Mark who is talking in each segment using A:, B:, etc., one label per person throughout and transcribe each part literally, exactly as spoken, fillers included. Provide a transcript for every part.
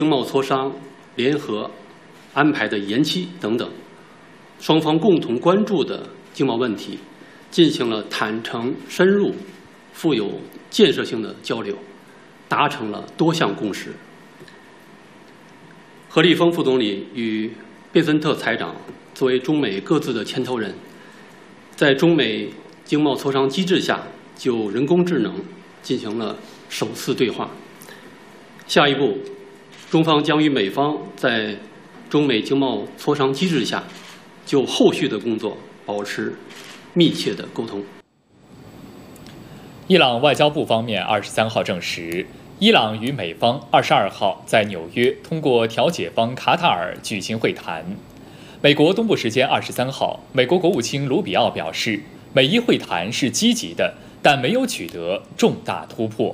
A: 经贸磋商、联合安排的延期等等，双方共同关注的经贸问题，进行了坦诚、深入、富有建设性的交流，达成了多项共识。何立峰副总理与贝森特财长作为中美各自的牵头人，在中美经贸磋商机制下，就人工智能进行了首次对话。下一步，中方将与美方在中美经贸磋商机制下，就后续的工作保持密切的沟通。
B: 伊朗外交部方面二十三号证实，伊朗与美方二十二号在纽约通过调解方卡塔尔举行会谈。美国东部时间二十三号，美国国务卿卢比奥表示，美伊会谈是积极的，但没有取得重大突破。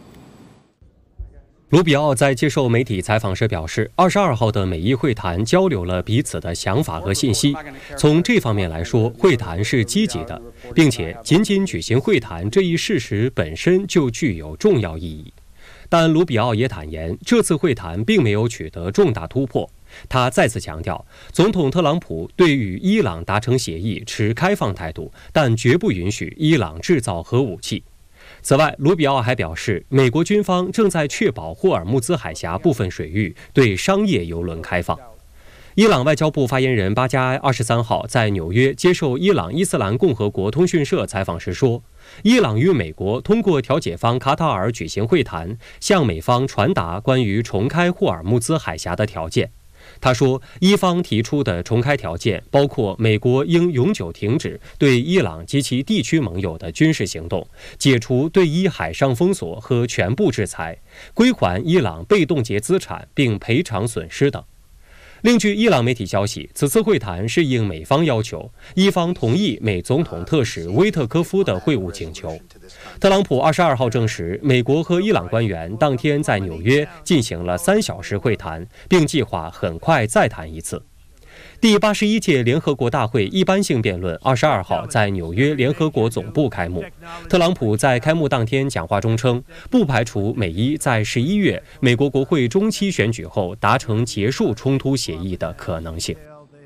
C: 卢比奥在接受媒体采访时表示，二十二号的美伊会谈交流了彼此的想法和信息。从这方面来说，会谈是积极的，并且仅仅举行会谈这一事实本身就具有重要意义。但卢比奥也坦言，这次会谈并没有取得重大突破。他再次强调，总统特朗普对与伊朗达成协议持开放态度，但绝不允许伊朗制造核武器。此外，卢比奥还表示，美国军方正在确保霍尔木兹海峡部分水域对商业邮轮开放。伊朗外交部发言人巴加埃二十三号在纽约接受伊朗伊斯兰共和国通讯社采访时说，伊朗与美国通过调解方卡塔尔举行会谈，向美方传达关于重开霍尔木兹海峡的条件。他说，伊方提出的重开条件包括美国应永久停止对伊朗及其地区盟友的军事行动，解除对伊海上封锁和全部制裁，归还伊朗被冻结资产并赔偿损失等。另据伊朗媒体消息，此次会谈是应美方要求，伊方同意美总统特使威特科夫的会晤请求。特朗普二十二号证实，美国和伊朗官员当天在纽约进行了三小时会谈，并计划很快再谈一次。第八十一届联合国大会一般性辩论二十二号在纽约联合国总部开幕。特朗普在开幕当天讲话中称，不排除美伊在十一月美国国会中期选举后达成结束冲突协议的可能性。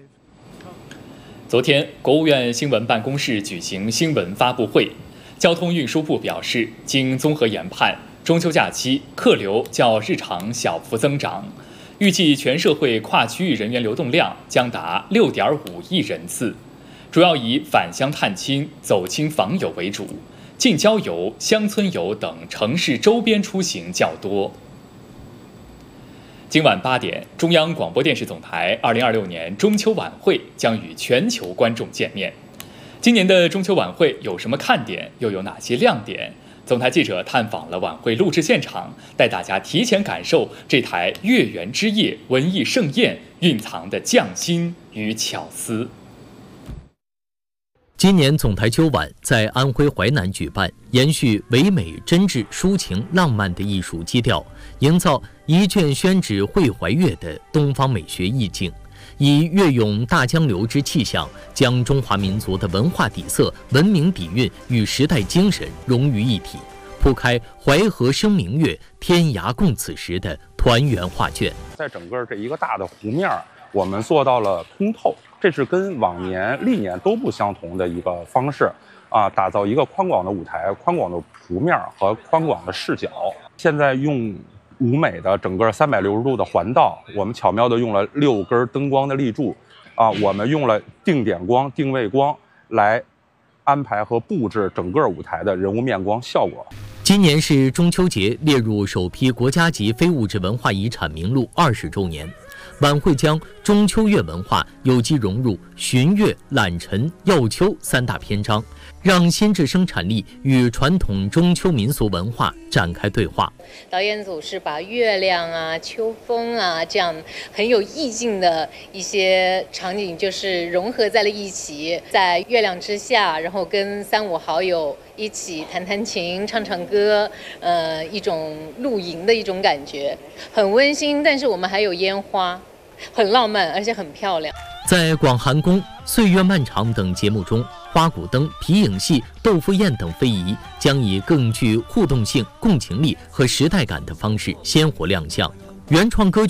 B: 昨天，国务院新闻办公室举行新闻发布会，交通运输部表示，经综合研判，中秋假期客流较日常小幅增长。预计全社会跨区域人员流动量将达六点五亿人次，主要以返乡探亲、走亲访友为主，近郊游、乡村游等城市周边出行较多。今晚八点，中央广播电视总台二零二六年中秋晚会将与全球观众见面。今年的中秋晚会有什么看点，又有哪些亮点？总台记者探访了晚会录制现场，带大家提前感受这台月圆之夜文艺盛宴蕴藏的匠心与巧思。
D: 今年总台秋晚在安徽淮南举办，延续唯美、真挚、抒情、浪漫的艺术基调，营造一卷宣纸绘怀月的东方美学意境，以粤咏大江流之气象，将中华民族的文化底色、文明底蕴与时代精神融于一体，铺开淮河生明月，天涯共此时的团圆画卷。
E: 在整个这一个大的湖面，我们做到了通透，这是跟往年历年都不相同的一个方式啊，打造一个宽广的舞台、宽广的湖面和宽广的视角。现在用舞美的整个三百六十度的环道，我们巧妙地用了六根灯光的立柱，啊，我们用了定点光、定位光来安排和布置整个舞台的人物面光效果。
D: 今年是中秋节列入首批国家级非物质文化遗产名录二十周年，晚会将中秋月文化有机融入旬月、揽晨、耀秋三大篇章，让新质生产力与传统中秋民俗文化展开对话。
F: 导演组是把月亮啊、秋风啊这样很有意境的一些场景，就是融合在了一起，在月亮之下，然后跟三五好友一起弹弹琴、唱唱歌，呃，一种露营的一种感觉，很温馨。但是我们还有烟花，很浪漫，而且很漂亮。
D: 在广寒宫、岁月漫长等节目中，花鼓灯、皮影戏、豆腐宴等非遗将以更具互动性、共情力和时代感的方式鲜活亮相。原创歌曲